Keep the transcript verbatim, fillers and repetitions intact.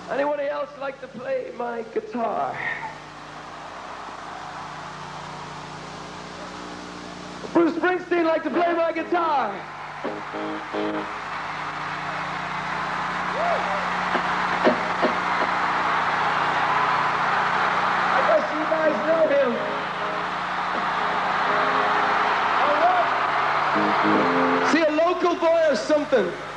Anybody else like to play my guitar? Bruce Springsteen like to play my guitar. I guess you guys know him. All right. See, a local boy or something.